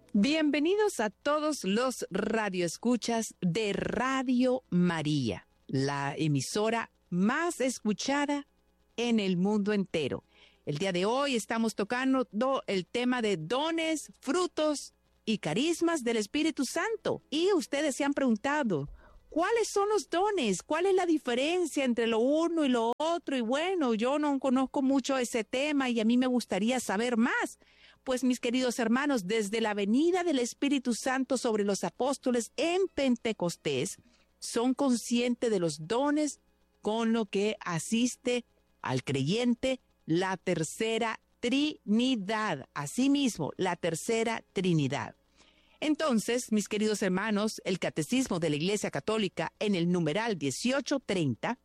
Bienvenidos a todos los radioescuchas de Radio María, la emisora más escuchada en el mundo entero. El día de hoy estamos tocando el tema de dones, frutos y carismas del Espíritu Santo. Y ustedes se han preguntado, ¿cuáles son los dones? ¿Cuál es la diferencia entre lo uno y lo otro? Y bueno, yo no conozco mucho ese tema y a mí me gustaría saber más. Pues mis queridos hermanos, desde la venida del Espíritu Santo sobre los apóstoles en Pentecostés, son conscientes de los dones con lo que asiste al creyente la tercera Trinidad. Asimismo, la tercera Trinidad. Entonces, mis queridos hermanos, el Catecismo de la Iglesia Católica en el numeral 1830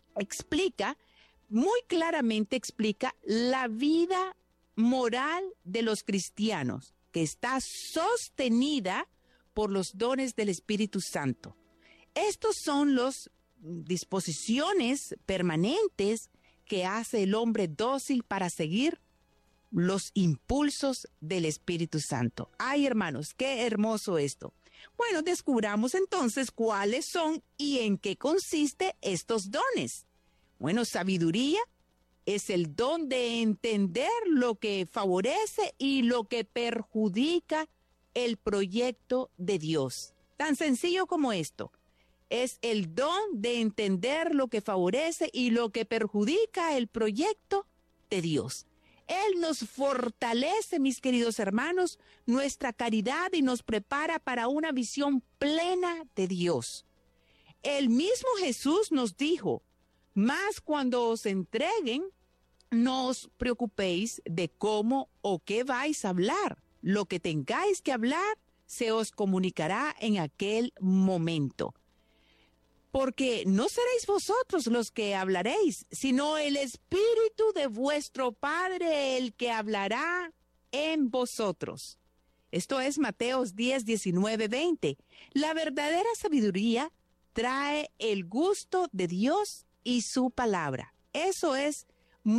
muy claramente explica la vida moral de los cristianos, que está sostenida por los dones del Espíritu Santo. Estos son las disposiciones permanentes que hace el hombre dócil para seguir los impulsos del Espíritu Santo. Ay, hermanos, qué hermoso esto. Bueno, descubramos entonces cuáles son y en qué consiste estos dones. Bueno, sabiduría es el don de entender lo que favorece y lo que perjudica el proyecto de Dios. Tan sencillo como esto. Es el don de entender lo que favorece y lo que perjudica el proyecto de Dios. Él nos fortalece, mis queridos hermanos, nuestra caridad y nos prepara para una visión plena de Dios. El mismo Jesús nos dijo, mas cuando os entreguen, no os preocupéis de cómo o qué vais a hablar. Lo que tengáis que hablar se os comunicará en aquel momento. Porque no seréis vosotros los que hablaréis, sino el Espíritu de vuestro Padre el que hablará en vosotros. Esto es Mateos 10, 19, 20. La verdadera sabiduría trae el gusto de Dios y su palabra. Eso es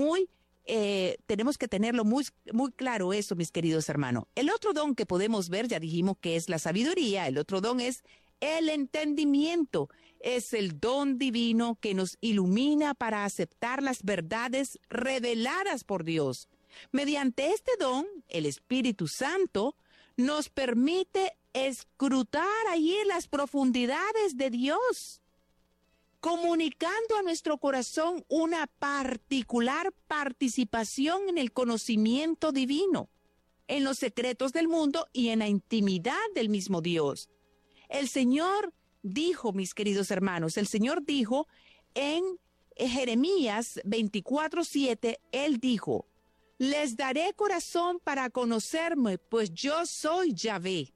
tenemos que tenerlo muy claro eso, mis queridos hermanos. El otro don que podemos ver, ya dijimos que es la sabiduría, el otro don es el entendimiento. Es el don divino que nos ilumina para aceptar las verdades reveladas por Dios. Mediante este don, el Espíritu Santo nos permite escrutar allí las profundidades de Dios, comunicando a nuestro corazón una particular participación en el conocimiento divino, en los secretos del mundo y en la intimidad del mismo Dios. El Señor dijo, mis queridos hermanos, el Señor dijo en Jeremías 24:7, Él dijo, les daré corazón para conocerme, pues yo soy Yahvé.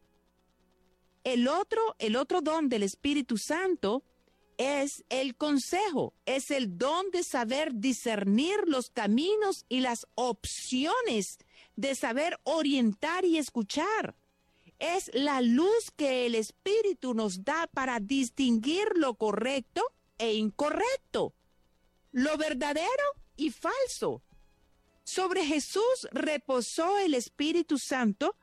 El otro don del Espíritu Santo es el consejo, es el don de saber discernir los caminos y las opciones, de saber orientar y escuchar. Es la luz que el Espíritu nos da para distinguir lo correcto e incorrecto, lo verdadero y falso. Sobre Jesús reposó el Espíritu Santo,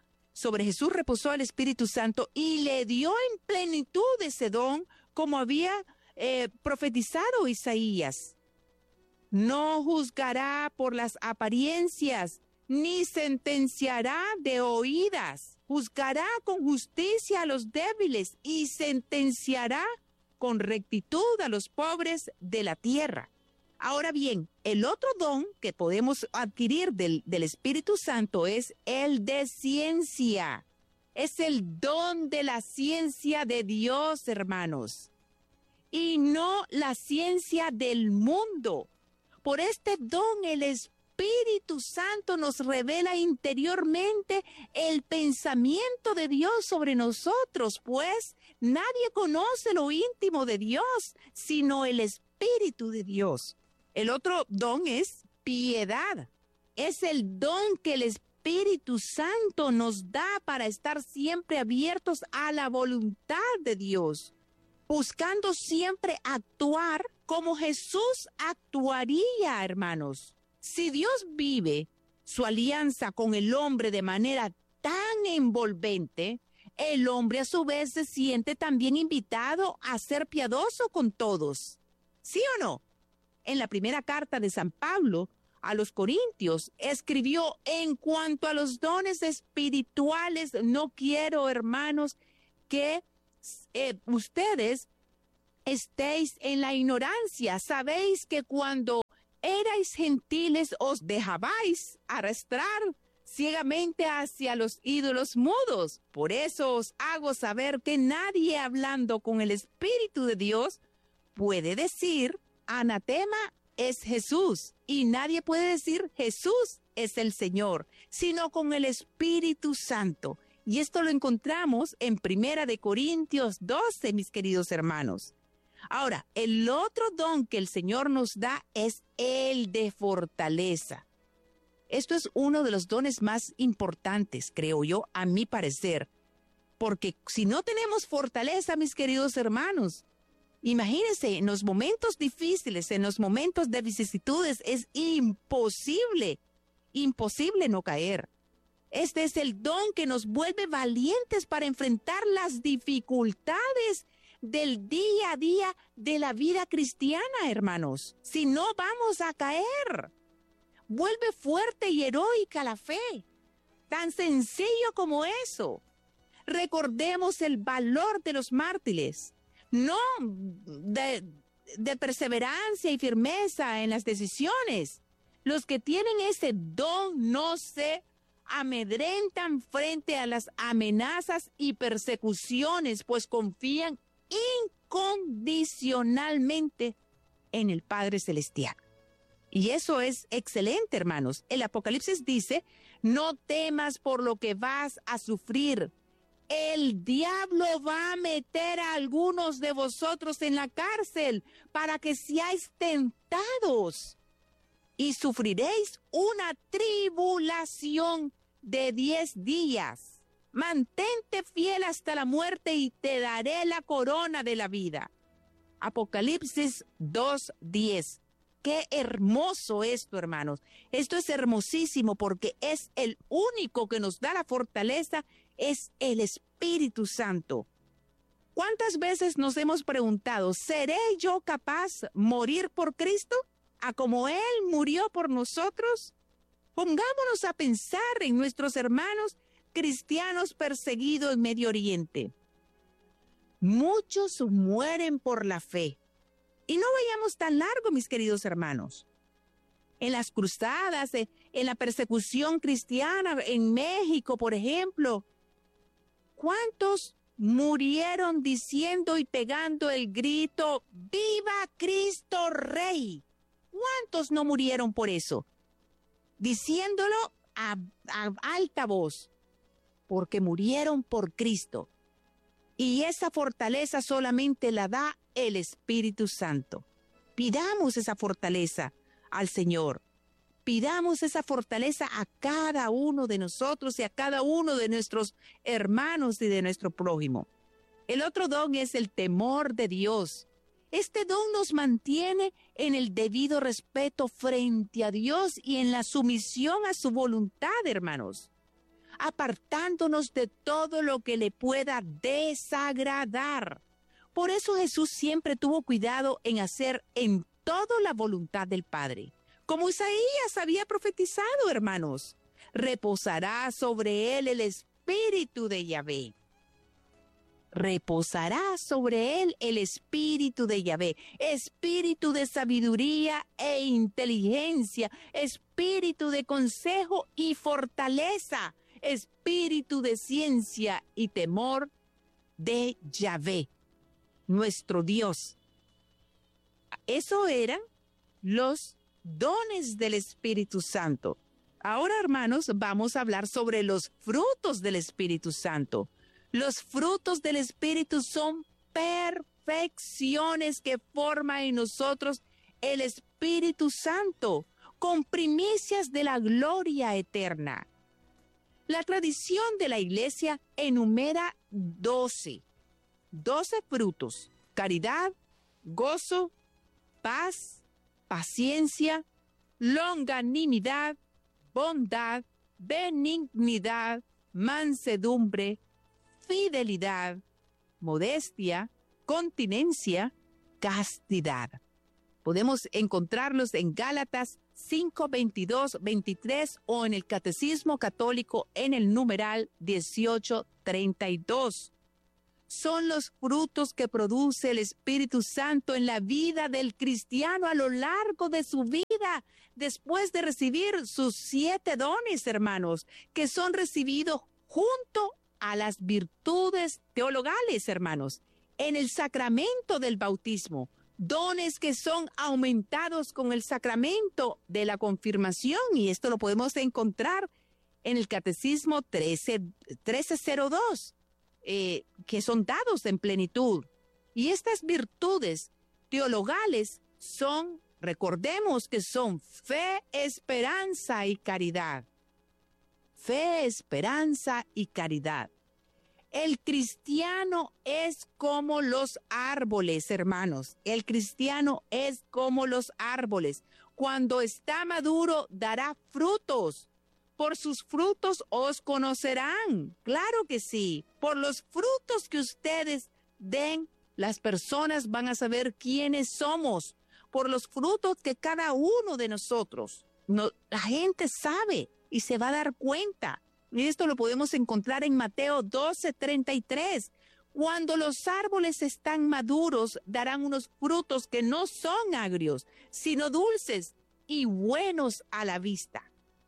y le dio en plenitud ese don, como había profetizado Isaías. No juzgará por las apariencias, ni sentenciará de oídas. Juzgará con justicia a los débiles y sentenciará con rectitud a los pobres de la tierra. Ahora bien, el otro don que podemos adquirir del Espíritu Santo es el de ciencia. Es el don de la ciencia de Dios, hermanos, y no la ciencia del mundo. Por este don, el Espíritu Santo nos revela interiormente el pensamiento de Dios sobre nosotros, pues nadie conoce lo íntimo de Dios, sino el Espíritu de Dios. El otro don es piedad. Es el don que el Espíritu Santo nos da para estar siempre abiertos a la voluntad de Dios, buscando siempre actuar como Jesús actuaría, hermanos. Si Dios vive su alianza con el hombre de manera tan envolvente, el hombre a su vez se siente también invitado a ser piadoso con todos. ¿Sí o no? En la primera carta de San Pablo a los Corintios escribió: en cuanto a los dones espirituales, no quiero, hermanos, que ustedes estéis en la ignorancia. Sabéis que cuando erais gentiles os dejabais arrastrar ciegamente hacia los ídolos mudos. Por eso os hago saber que nadie hablando con el Espíritu de Dios puede decir anatema es Jesús, y nadie puede decir Jesús es el Señor, sino con el Espíritu Santo. Y esto lo encontramos en 1 Corintios 12, mis queridos hermanos. Ahora, el otro don que el Señor nos da es el de fortaleza. Esto es uno de los dones más importantes, creo yo, a mi parecer, porque si no tenemos fortaleza, mis queridos hermanos, imagínense, en los momentos difíciles, en los momentos de vicisitudes, es imposible no caer. Este es el don que nos vuelve valientes para enfrentar las dificultades del día a día de la vida cristiana, hermanos. Si no, vamos a caer. Vuelve fuerte y heroica la fe. Tan sencillo como eso. Recordemos el valor de los mártires, no de perseverancia y firmeza en las decisiones. Los que tienen ese don no se amedrentan frente a las amenazas y persecuciones, pues confían incondicionalmente en el Padre Celestial. Y eso es excelente, hermanos. El Apocalipsis dice: no temas por lo que vas a sufrir. El diablo va a meter a algunos de vosotros en la cárcel para que seáis tentados y sufriréis una tribulación de 10 días. Mantente fiel hasta la muerte y te daré la corona de la vida. Apocalipsis 2:10. Qué hermoso esto, hermanos. Esto es hermosísimo porque es el único que nos da la fortaleza, es el Espíritu Santo. ¿Cuántas veces nos hemos preguntado, ¿seré yo capaz de morir por Cristo? ¿A como Él murió por nosotros? Pongámonos a pensar en nuestros hermanos cristianos perseguidos en Medio Oriente. Muchos mueren por la fe. Y no vayamos tan largo, mis queridos hermanos. En las cruzadas, en la persecución cristiana en México, por ejemplo, ¿cuántos murieron diciendo y pegando el grito, ¡Viva Cristo Rey! ¿Cuántos no murieron por eso? Diciéndolo a alta voz, porque murieron por Cristo. Y esa fortaleza solamente la da el Espíritu Santo. Pidamos esa fortaleza al Señor. Pidamos esa fortaleza a cada uno de nosotros y a cada uno de nuestros hermanos y de nuestro prójimo. El otro don es el temor de Dios. Este don nos mantiene en el debido respeto frente a Dios y en la sumisión a su voluntad, hermanos, apartándonos de todo lo que le pueda desagradar. Por eso Jesús siempre tuvo cuidado en hacer en todo la voluntad del Padre. Como Isaías había profetizado, hermanos, reposará sobre él el Espíritu de Yahvé. Reposará sobre él el Espíritu de Yahvé, espíritu de sabiduría e inteligencia, espíritu de consejo y fortaleza, espíritu de ciencia y temor de Yahvé, nuestro Dios. Eso eran los dones del Espíritu Santo. Ahora, hermanos, vamos a hablar sobre los frutos del Espíritu Santo. Los frutos del Espíritu son perfecciones que forma en nosotros el Espíritu Santo, con primicias de la gloria eterna. La tradición de la Iglesia enumera 12 frutos: caridad, gozo, paz, paciencia, longanimidad, bondad, benignidad, mansedumbre, fidelidad, modestia, continencia, castidad. Podemos encontrarlos en Gálatas 5, 22, 23 o en el Catecismo Católico en el numeral 1832. Son los frutos que produce el Espíritu Santo en la vida del cristiano a lo largo de su vida, después de recibir sus 7 dones, hermanos, que son recibidos junto a las virtudes teologales, hermanos, en el sacramento del bautismo, dones que son aumentados con el sacramento de la confirmación, y esto lo podemos encontrar en el Catecismo 1302. Que son dados en plenitud. Y estas virtudes teologales son, recordemos que son fe, esperanza y caridad. Fe, esperanza y caridad. El cristiano es como los árboles, hermanos. El cristiano es como los árboles. Cuando está maduro, dará frutos. Por sus frutos os conocerán. Claro que sí. Por los frutos que ustedes den, las personas van a saber quiénes somos. Por los frutos que cada uno de nosotros, la gente sabe y se va a dar cuenta. Y esto lo podemos encontrar en Mateo 12:33. Cuando los árboles están maduros, darán unos frutos que no son agrios, sino dulces y buenos a la vista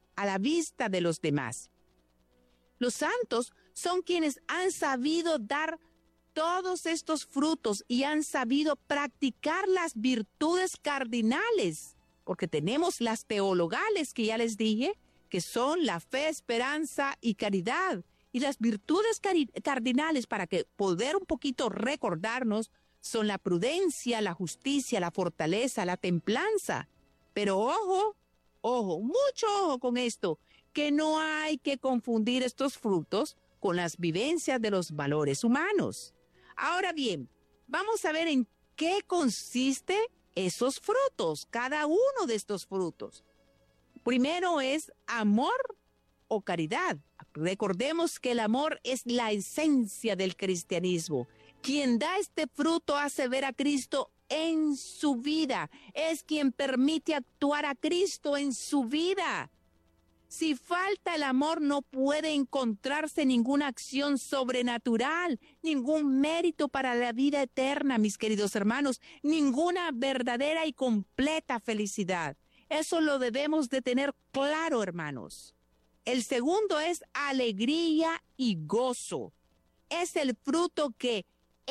de los demás. Los santos son quienes han sabido dar todos estos frutos y han sabido practicar las virtudes cardinales, porque tenemos las teologales que ya les dije, que son la fe, esperanza y caridad. Y las virtudes cardinales, para que poder un poquito recordarnos, son la prudencia, la justicia, la fortaleza, la templanza. Pero ojo, mucho ojo con esto, que no hay que confundir estos frutos con las vivencias de los valores humanos. Ahora bien, vamos a ver en qué consiste esos frutos, cada uno de estos frutos. Primero es amor o caridad. Recordemos que el amor es la esencia del cristianismo. Quien da este fruto hace ver a Cristo en su vida. Es quien permite actuar a Cristo en su vida. Si falta el amor, no puede encontrarse ninguna acción sobrenatural, ningún mérito para la vida eterna, mis queridos hermanos, ninguna verdadera y completa felicidad. Eso lo debemos de tener claro, hermanos. El segundo es alegría y gozo. Es el fruto que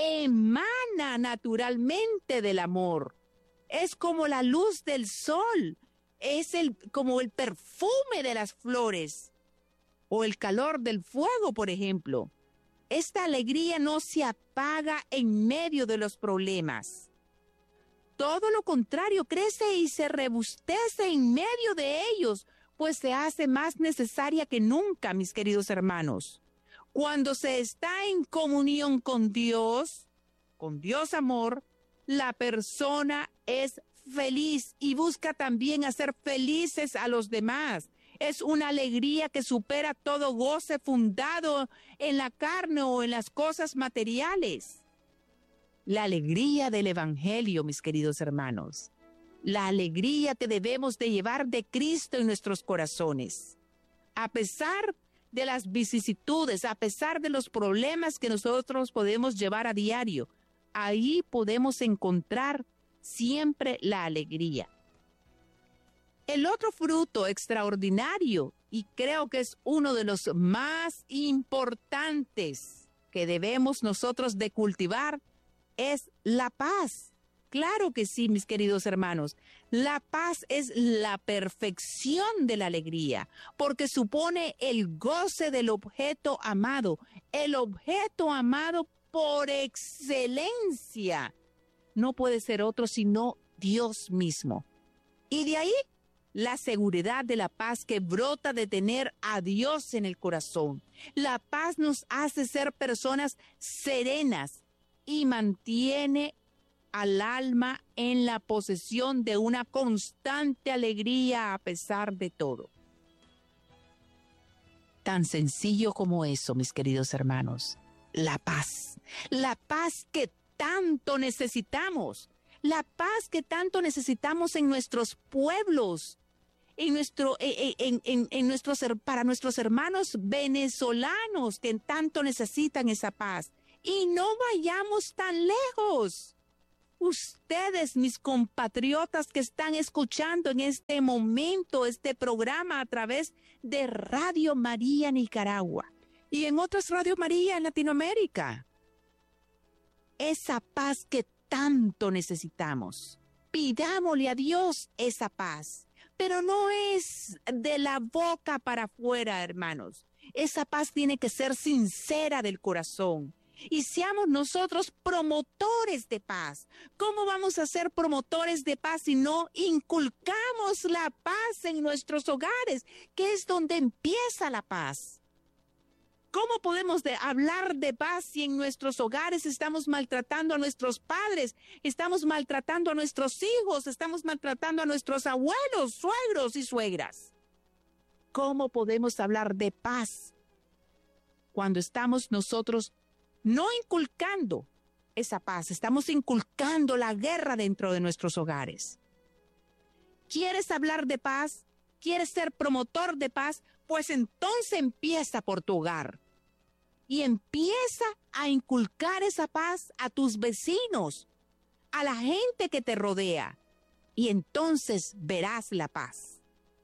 emana naturalmente del amor. Es como la luz del sol. Es como el perfume de las flores o el calor del fuego, por ejemplo. Esta alegría no se apaga en medio de los problemas. Todo lo contrario, crece y se robustece en medio de ellos, pues se hace más necesaria que nunca, mis queridos hermanos. Cuando se está en comunión con Dios amor, la persona es feliz y busca también hacer felices a los demás. Es una alegría que supera todo goce fundado en la carne o en las cosas materiales. La alegría del Evangelio, mis queridos hermanos. La alegría que debemos de llevar de Cristo en nuestros corazones. A pesar de las vicisitudes, a pesar de los problemas que nosotros podemos llevar a diario, ahí podemos encontrar siempre la alegría. El otro fruto extraordinario, y creo que es uno de los más importantes que debemos nosotros de cultivar, es la paz. Claro que sí, mis queridos hermanos. La paz es la perfección de la alegría, porque supone el goce del objeto amado, el objeto amado por excelencia. No puede ser otro sino Dios mismo. Y de ahí la seguridad de la paz que brota de tener a Dios en el corazón. La paz nos hace ser personas serenas y mantiene al alma en la posesión de una constante alegría a pesar de todo. Tan sencillo como eso, mis queridos hermanos. La paz que tanto necesitamos, la paz que tanto necesitamos en nuestros pueblos, para nuestros hermanos venezolanos que tanto necesitan esa paz. Y no vayamos tan lejos. Ustedes, mis compatriotas que están escuchando en este momento este programa a través de Radio María Nicaragua y en otras Radio María en Latinoamérica. Esa paz que tanto necesitamos. Pidámosle a Dios esa paz, pero no es de la boca para afuera, hermanos. Esa paz tiene que ser sincera del corazón. Y seamos nosotros promotores de paz. ¿Cómo vamos a ser promotores de paz si no inculcamos la paz en nuestros hogares, que es donde empieza la paz? ¿Cómo podemos hablar de paz si en nuestros hogares estamos maltratando a nuestros padres, estamos maltratando a nuestros hijos, estamos maltratando a nuestros abuelos, suegros y suegras? ¿Cómo podemos hablar de paz cuando estamos nosotros no inculcando esa paz, estamos inculcando la guerra dentro de nuestros hogares? ¿Quieres hablar de paz? ¿Quieres ser promotor de paz? Pues entonces empieza por tu hogar y empieza a inculcar esa paz a tus vecinos, a la gente que te rodea, y entonces verás la paz.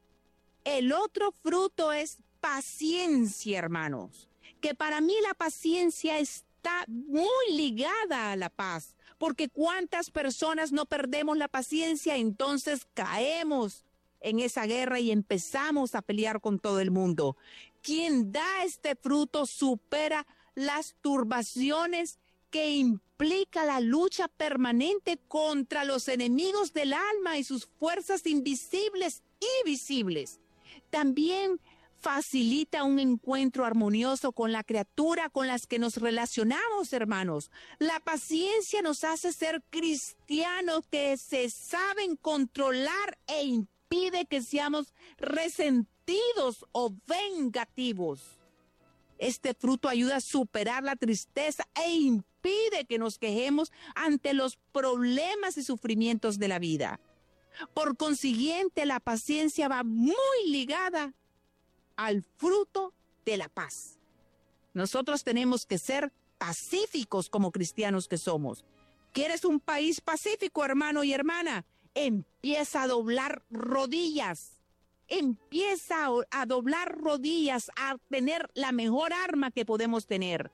El otro fruto es paciencia, hermanos, que para mí la paciencia está muy ligada a la paz, porque cuántas personas no perdemos la paciencia, entonces caemos en esa guerra y empezamos a pelear con todo el mundo. Quien da este fruto supera las turbaciones que implica la lucha permanente contra los enemigos del alma y sus fuerzas invisibles y visibles. También facilita un encuentro armonioso con la criatura con las que nos relacionamos, hermanos. La paciencia nos hace ser cristianos que se saben controlar e impide que seamos resentidos o vengativos. Este fruto ayuda a superar la tristeza e impide que nos quejemos ante los problemas y sufrimientos de la vida. Por consiguiente, la paciencia va muy ligada al fruto de la paz. Nosotros tenemos que ser pacíficos como cristianos que somos. ¿Quieres un país pacífico, hermano y hermana? Empieza a doblar rodillas. Empieza a doblar rodillas, a tener la mejor arma que podemos tener.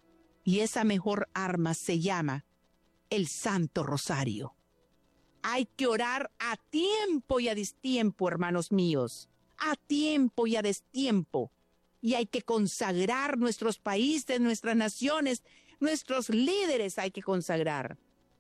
Y esa mejor arma se llama el Santo Rosario. Hay que orar a tiempo y a destiempo, hermanos míos. A tiempo y a destiempo. Y hay que consagrar nuestros países, nuestras naciones, nuestros líderes hay que consagrar.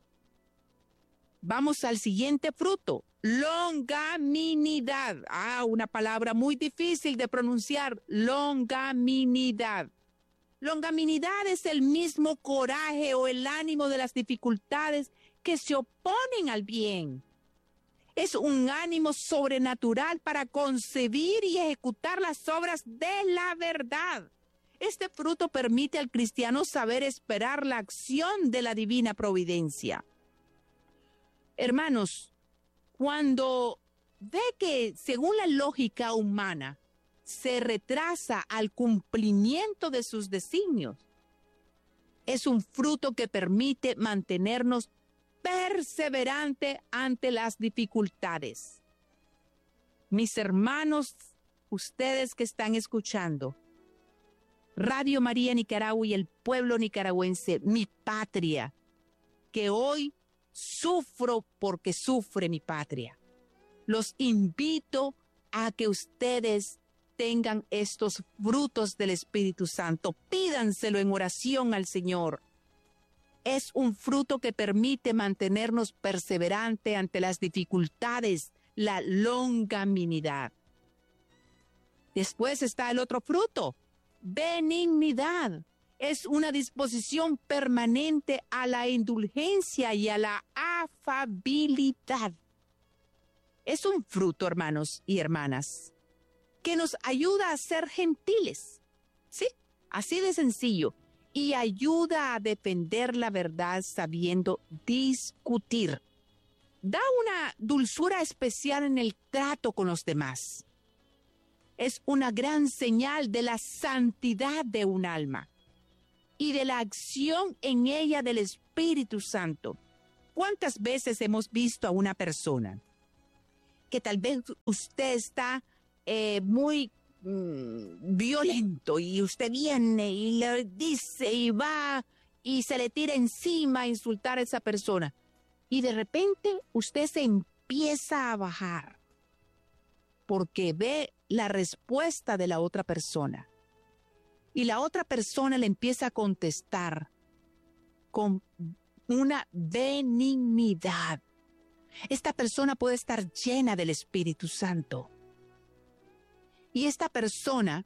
Vamos al siguiente fruto, longanimidad. Una palabra muy difícil de pronunciar, longanimidad. Longanimidad es el mismo coraje o el ánimo de las dificultades que se oponen al bien. Es un ánimo sobrenatural para concebir y ejecutar las obras de la verdad. Este fruto permite al cristiano saber esperar la acción de la divina providencia. Hermanos, cuando ve que, según la lógica humana, se retrasa al cumplimiento de sus designios, es un fruto que permite mantenernos perseverante ante las dificultades. Mis hermanos, ustedes que están escuchando Radio María Nicaragua y el pueblo nicaragüense, mi patria, que hoy sufro porque sufre mi patria. Los invito a que ustedes tengan estos frutos del Espíritu Santo. Pídanselo en oración al Señor. Es un fruto que permite mantenernos perseverantes ante las dificultades, la longanimidad. Después está el otro fruto, benignidad. Es una disposición permanente a la indulgencia y a la afabilidad. Es un fruto, hermanos y hermanas, que nos ayuda a ser gentiles. ¿Sí? Así de sencillo. Y ayuda a defender la verdad sabiendo discutir. Da una dulzura especial en el trato con los demás. Es una gran señal de la santidad de un alma y de la acción en ella del Espíritu Santo. ¿Cuántas veces hemos visto a una persona que tal vez usted está muy violento y usted viene y le dice y va y se le tira encima a insultar a esa persona y de repente usted se empieza a bajar porque ve la respuesta de la otra persona y la otra persona le empieza a contestar con una benignidad. Esta persona puede estar llena del Espíritu Santo. Y esta persona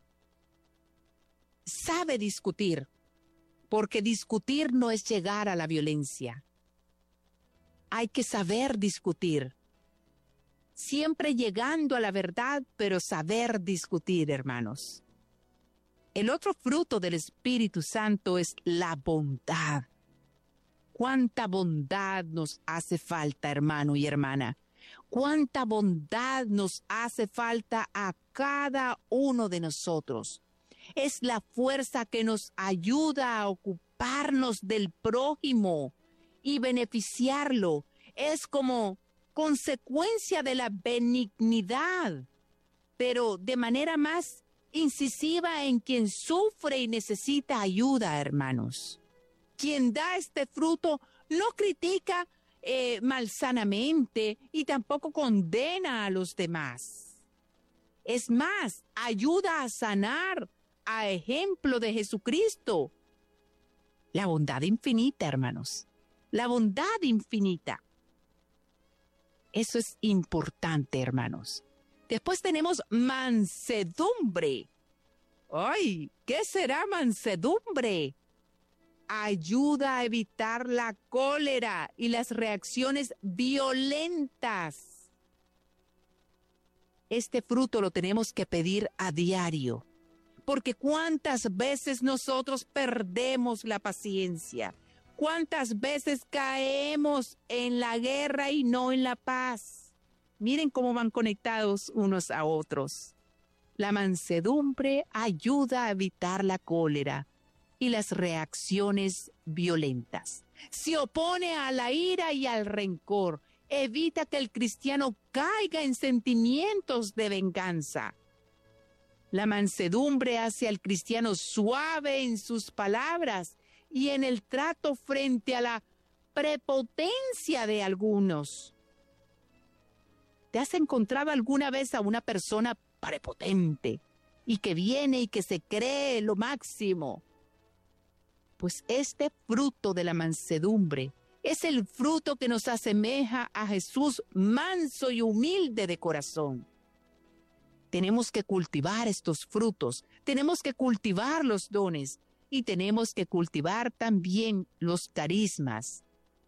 sabe discutir, porque discutir no es llegar a la violencia. Hay que saber discutir. Siempre llegando a la verdad, pero saber discutir, hermanos. El otro fruto del Espíritu Santo es la bondad. ¿Cuánta bondad nos hace falta, hermano y hermana? ¿Cuánta bondad nos hace falta a cada uno de nosotros? Es la fuerza que nos ayuda a ocuparnos del prójimo y beneficiarlo. Es como consecuencia de la benignidad, pero de manera más incisiva en quien sufre y necesita ayuda, hermanos. Quien da este fruto no critica malsanamente y tampoco condena a los demás. Es más, ayuda a sanar a ejemplo de Jesucristo. La bondad infinita, hermanos. La bondad infinita. Eso es importante, hermanos. Después tenemos mansedumbre. ¡Ay! ¿Qué será mansedumbre? Ayuda a evitar la cólera y las reacciones violentas. Este fruto lo tenemos que pedir a diario, porque cuántas veces nosotros perdemos la paciencia, cuántas veces caemos en la guerra y no en la paz. Miren cómo van conectados unos a otros. La mansedumbre ayuda a evitar la cólera y las reacciones violentas. Se opone a la ira y al rencor. Evita que el cristiano caiga en sentimientos de venganza. La mansedumbre hace al cristiano suave en sus palabras y en el trato frente a la prepotencia de algunos. ¿Te has encontrado alguna vez a una persona prepotente y que viene y que se cree lo máximo? Pues este fruto de la mansedumbre es el fruto que nos asemeja a Jesús manso y humilde de corazón. Tenemos que cultivar estos frutos, tenemos que cultivar los dones y tenemos que cultivar también los carismas.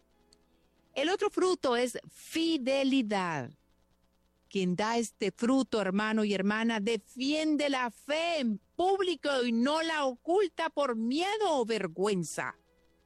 El otro fruto es fidelidad. Quien da este fruto, hermano y hermana, defiende la fe en público y no la oculta por miedo o vergüenza.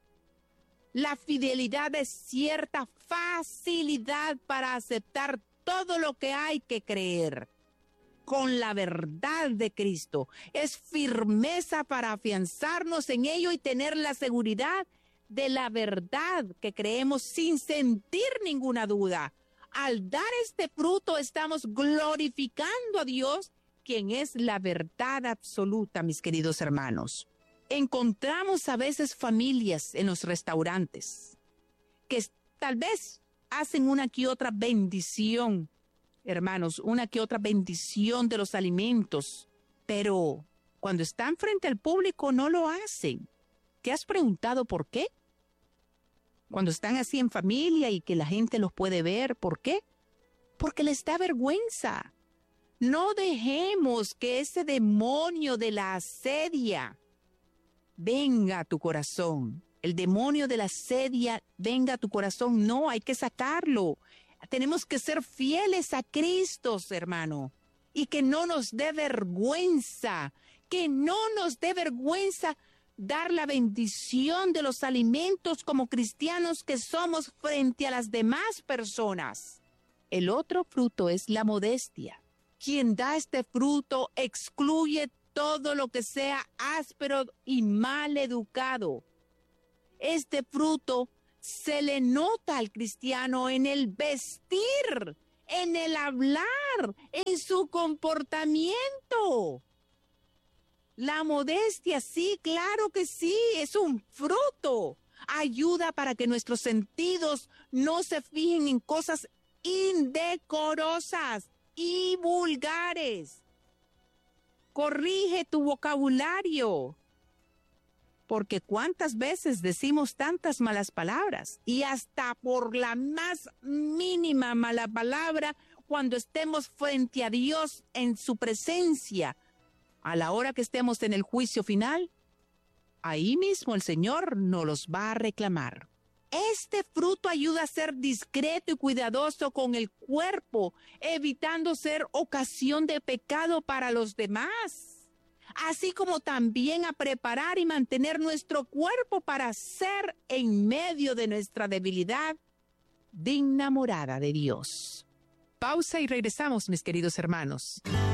La fidelidad es cierta facilidad para aceptar todo lo que hay que creer con la verdad de Cristo. Es firmeza para afianzarnos en ello y tener la seguridad de la verdad que creemos sin sentir ninguna duda. Al dar este fruto estamos glorificando a Dios, quien es la verdad absoluta, mis queridos hermanos. Encontramos a veces familias en los restaurantes que tal vez hacen una que otra bendición, hermanos, una que otra bendición de los alimentos, pero cuando están frente al público no lo hacen. ¿Te has preguntado por qué? Cuando están así en familia y que la gente los puede ver, ¿por qué? Porque les da vergüenza. No dejemos que ese demonio de la asedia venga a tu corazón. El demonio de la asedia venga a tu corazón. No, hay que sacarlo. Tenemos que ser fieles a Cristo, hermano. y que no nos dé vergüenza, dar la bendición de los alimentos como cristianos que somos frente a las demás personas. El otro fruto es la modestia. Quien da este fruto excluye todo lo que sea áspero y mal educado. Este fruto se le nota al cristiano en el vestir, en el hablar, en su comportamiento. La modestia, sí, claro que sí, es un fruto. Ayuda para que nuestros sentidos no se fijen en cosas indecorosas y vulgares. Corrige tu vocabulario, porque cuántas veces decimos tantas malas palabras y hasta por la más mínima mala palabra, cuando estemos frente a Dios en su presencia, a la hora que estemos en el juicio final, ahí mismo el Señor nos los va a reclamar. Este fruto ayuda a ser discreto y cuidadoso con el cuerpo, evitando ser ocasión de pecado para los demás, así como también a preparar y mantener nuestro cuerpo para ser, en medio de nuestra debilidad, digna morada de Dios. Pausa y regresamos, mis queridos hermanos.